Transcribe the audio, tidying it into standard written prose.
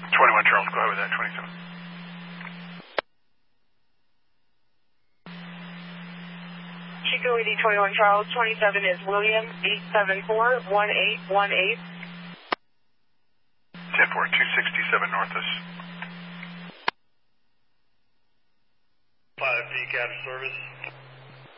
21 Charles, go ahead with that, 27. Chico ED 21 Charles, 27 is William, 874-1818. 10-4, 267 Northwest. 5 decaf service.